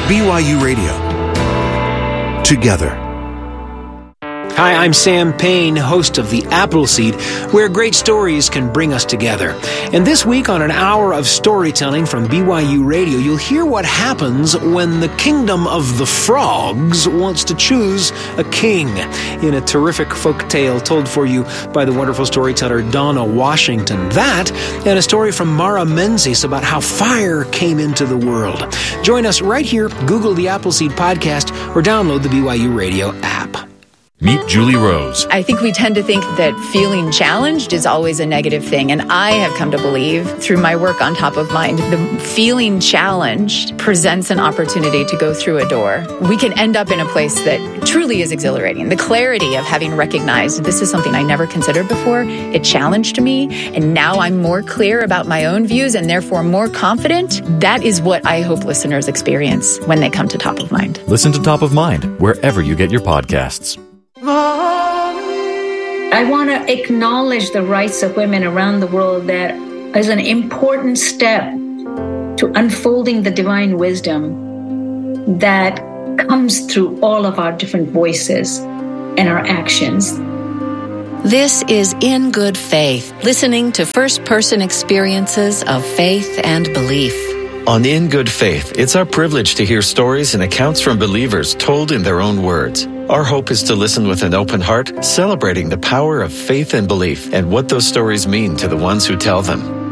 BYU Radio. Together. Hi, I'm Sam Payne, host of The Appleseed, where great stories can bring us together. And this week on an hour of storytelling from BYU Radio, you'll hear what happens when the kingdom of the frogs wants to choose a king, in a terrific folk tale told for you by the wonderful storyteller Donna Washington. That and a story from Mara Menzies about how fire came into the world. Join us right here, Google The Appleseed Podcast, or download the BYU Radio app. Meet Julie Rose. I think we tend to think that feeling challenged is always a negative thing. And I have come to believe through my work on Top of Mind, the feeling challenged presents an opportunity to go through a door. We can end up in a place that truly is exhilarating. The clarity of having recognized this is something I never considered before. It challenged me. And now I'm more clear about my own views and therefore more confident. That is what I hope listeners experience when they come to Top of Mind. Listen to Top of Mind wherever you get your podcasts. I want to acknowledge the rights of women around the world. That is an important step to unfolding the divine wisdom that comes through all of our different voices and our actions. This is In Good Faith, listening to first-person experiences of faith and belief. On In Good Faith, it's our privilege to hear stories and accounts from believers told in their own words. Our hope is to listen with an open heart, celebrating the power of faith and belief and what those stories mean to the ones who tell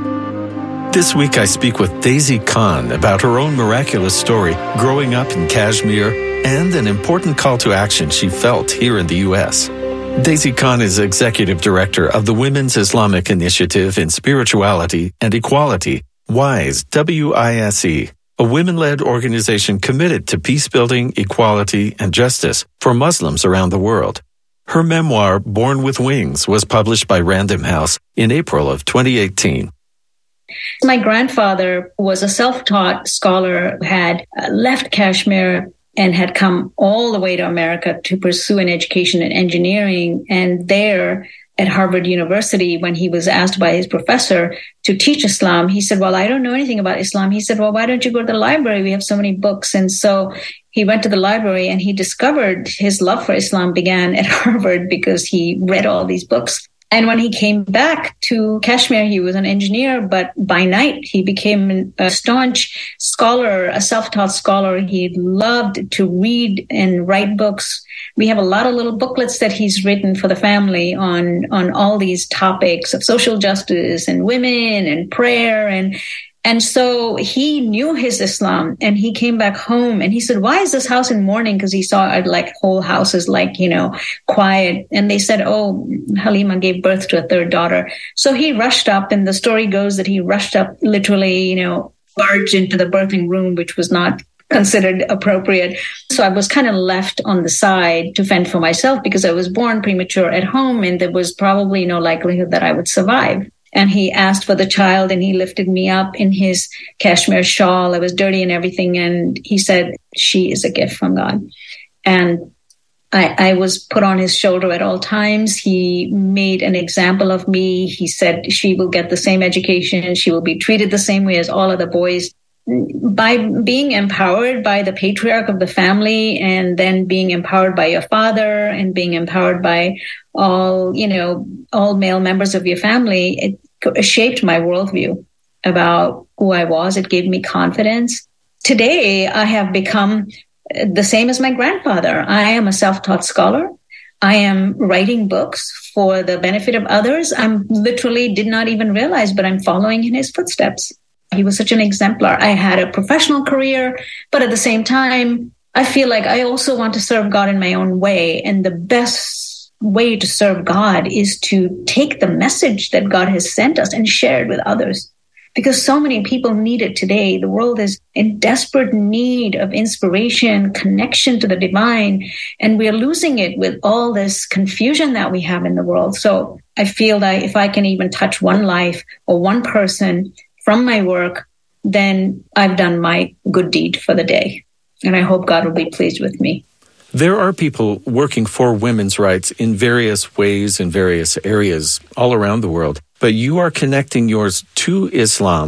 them. This week I speak with Daisy Khan about her own miraculous story growing up in Kashmir and an important call to action she felt here in the U.S. Daisy Khan is Executive Director of the Women's Islamic Initiative in Spirituality and Equality, WISE, W-I-S-E, a women-led organization committed to peace-building, equality, and justice for Muslims around the world. Her memoir, Born with Wings, was published by Random House in April of 2018. My grandfather was a self-taught scholar who had left Kashmir and had come all the way to America to pursue an education in engineering. And there at Harvard University, when he was asked by his professor to teach Islam, he said, well, I don't know anything about Islam. He said, well, why don't you go to the library? We have so many books. And so he went to the library and he discovered his love for Islam began at Harvard because he read all these books. And when he came back to Kashmir, he was an engineer, but by night he became a staunch scholar, a self-taught scholar. He loved to read and write books. We have a lot of little booklets that he's written for the family on all these topics of social justice and women and prayer. And so he knew his Islam and he came back home and he said, why is this house in mourning? Because he saw it like whole houses, like, quiet. And they said, oh, Halima gave birth to a third daughter. So he rushed up, and the story goes that he rushed up literally, barged into the birthing room, which was not considered appropriate. So I was kind of left on the side to fend for myself because I was born premature at home and there was probably no likelihood that I would survive. And he asked for the child and he lifted me up in his cashmere shawl. I was dirty and everything. And he said, she is a gift from God. And I was put on his shoulder at all times. He made an example of me. He said, she will get the same education. She will be treated the same way as all other boys. By being empowered by the patriarch of the family and then being empowered by your father and being empowered by all male members of your family, it shaped my worldview about who I was. It gave me confidence. Today, I have become the same as my grandfather. I am a self-taught scholar. I am writing books for the benefit of others. I'm literally did not even realize, but I'm following in his footsteps. He was such an exemplar. I had a professional career, but at the same time, I feel like I also want to serve God in my own way. And the best way to serve God is to take the message that God has sent us and share it with others. Because so many people need it today. The world is in desperate need of inspiration, connection to the divine, and we are losing it with all this confusion that we have in the world. So I feel that if I can even touch one life or one person from my work, then I've done my good deed for the day. And I hope God will be pleased with me. There are people working for women's rights in various ways in various areas all around the world, but you are connecting yours to Islam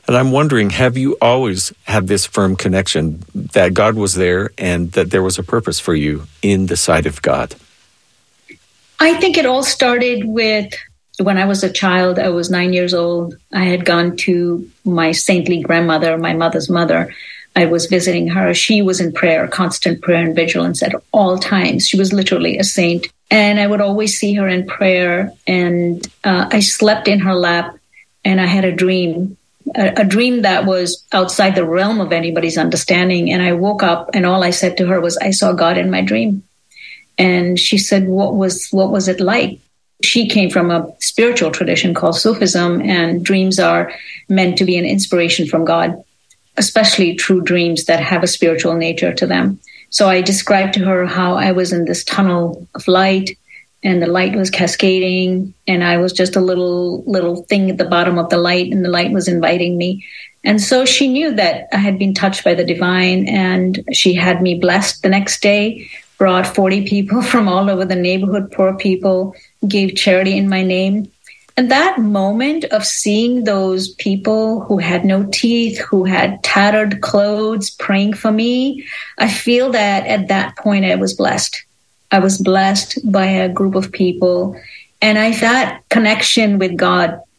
And I'm wondering, have you always had this firm connection that God was there and that there was a purpose for you in the sight of God? I think it all started with when I was a child. I was 9 years old. I had gone to my saintly grandmother, my mother's mother. I was visiting her. She was in prayer, constant prayer and vigilance at all times. She was literally a saint. And I would always see her in prayer. And I slept in her lap, and I had a dream that was outside the realm of anybody's understanding. And I woke up, and all I said to her was, I saw God in my dream. And she said, what was it like? She came from a spiritual tradition called Sufism, and dreams are meant to be an inspiration from God, especially true dreams that have a spiritual nature to them. So I described to her how I was in this tunnel of light, and the light was cascading, and I was just a little thing at the bottom of the light, and the light was inviting me. And so she knew that I had been touched by the divine, and she had me blessed the next day, brought 40 people from all over the neighborhood, poor people, gave charity in my name. And that moment of seeing those people who had no teeth, who had tattered clothes, praying for me, I feel that at that point I was blessed. I was blessed by a group of people. And that connection with God